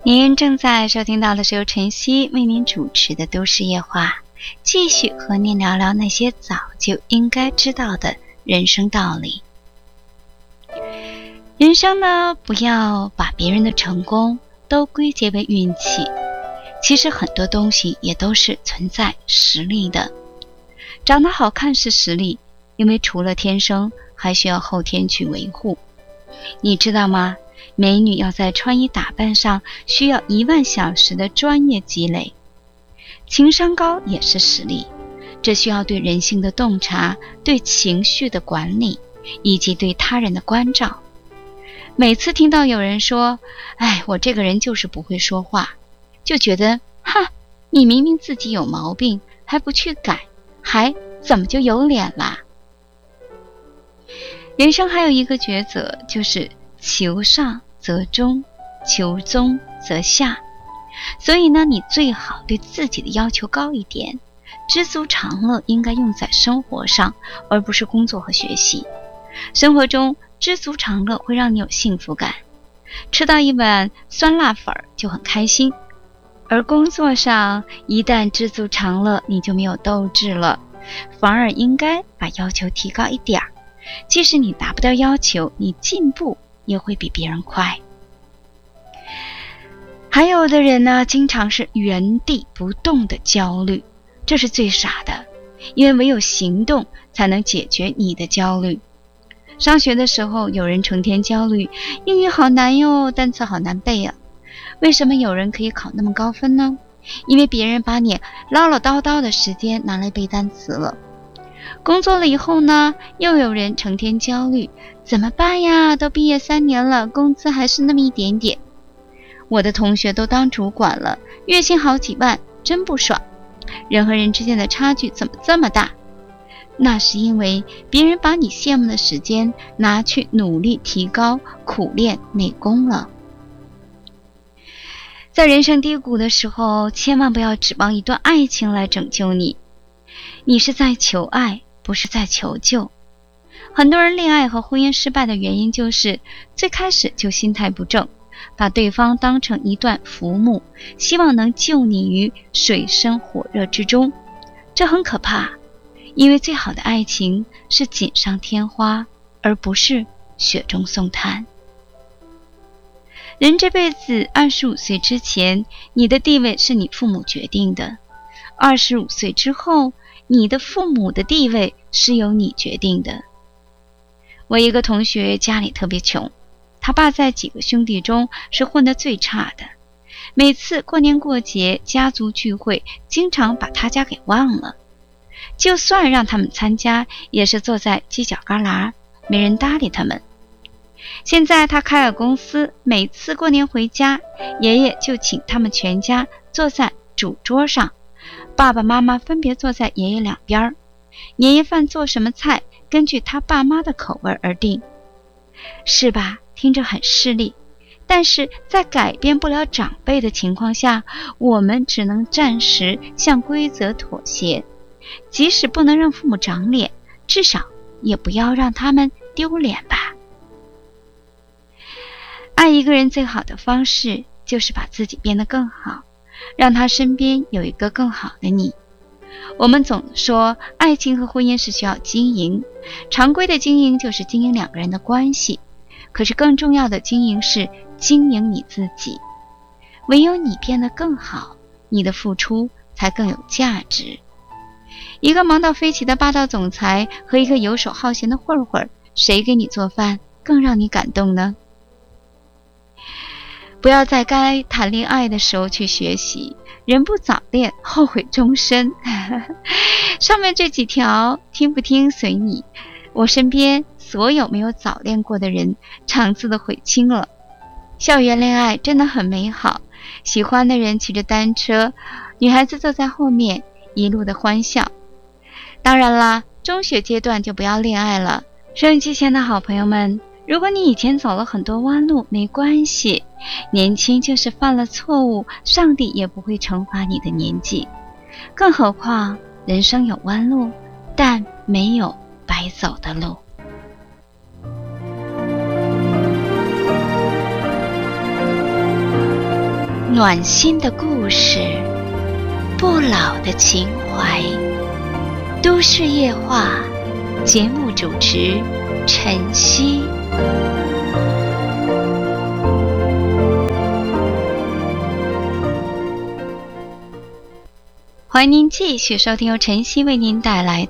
您正在收听到的是由晨曦为您主持的都市夜话，继续和您聊聊那些早就应该知道的人生道理。人生呢，不要把别人的成功都归结为运气，其实很多东西也都是存在实力的。长得好看是实力，因为除了天生，还需要后天去维护。你知道吗？美女要在穿衣打扮上需要10000小时的专业积累。情商高也是实力，这需要对人性的洞察，对情绪的管理，以及对他人的关照。每次听到有人说，我这个人就是不会说话，就觉得，你明明自己有毛病，还不去改，怎么就有脸啦？人生还有一个抉择，就是求上则中，求中则下。所以呢，你最好对自己的要求高一点，知足常乐应该用在生活上，而不是工作和学习。生活中知足常乐会让你有幸福感，吃到一碗酸辣粉就很开心。而工作上一旦知足常乐，你就没有斗志了，反而应该把要求提高一点，即使你达不到要求，你进步也会比别人快。还有的人呢，经常是原地不动的焦虑，这是最傻的，因为唯有行动才能解决你的焦虑。上学的时候，有人成天焦虑，英语好难哟，单词好难背啊。为什么有人可以考那么高分呢？因为别人把你唠唠叨叨的时间拿来背单词了。工作了以后呢，又有人成天焦虑，怎么办呀？都毕业3年了，工资还是那么一点点。我的同学都当主管了，月薪好几万，真不爽。人和人之间的差距怎么这么大？那是因为别人把你羡慕的时间拿去努力提高、苦练内功了。在人生低谷的时候，千万不要指望一段爱情来拯救你。你是在求爱，不是在求救。很多人恋爱和婚姻失败的原因就是最开始就心态不正，把对方当成一段浮木，希望能救你于水深火热之中。这很可怕，因为最好的爱情是锦上添花，而不是雪中送炭。人这辈子25岁之前，你的地位是你父母决定的；25岁之后，你的父母的地位是由你决定的。我一个同学家里特别穷，他爸在几个兄弟中是混得最差的，每次过年过节家族聚会，经常把他家给忘了。就算让他们参加，也是坐在犄角旮旯，没人搭理他们。现在他开了公司，每次过年回家，爷爷就请他们全家坐在主桌上，爸爸妈妈分别坐在爷爷两边，年夜饭做什么菜，根据他爸妈的口味而定。是吧？听着很势利，但是在改变不了长辈的情况下，我们只能暂时向规则妥协，即使不能让父母长脸，至少也不要让他们丢脸吧。爱一个人最好的方式就是把自己变得更好，让他身边有一个更好的你。我们总说爱情和婚姻是需要经营，常规的经营就是经营2个人的关系，可是更重要的经营是经营你自己。唯有你变得更好，你的付出才更有价值。一个忙到飞起的霸道总裁和一个游手好闲的混混，谁给你做饭更让你感动呢？不要在该谈恋爱的时候去学习，人不早恋，后悔终身。上面这几条听不听随你，我身边所有没有早恋过的人肠子都悔青了。校园恋爱真的很美好，喜欢的人骑着单车，女孩子坐在后面，一路的欢笑。当然啦，中学阶段就不要恋爱了。收音机前的好朋友们，如果你以前走了很多弯路，没关系，年轻就是犯了错误，上帝也不会惩罚你的年纪。更何况人生有弯路，但没有白走的路。 暖心的故事，不老的情怀。都市夜话，节目主持晨曦。欢迎您继续收听由晨曦为您带来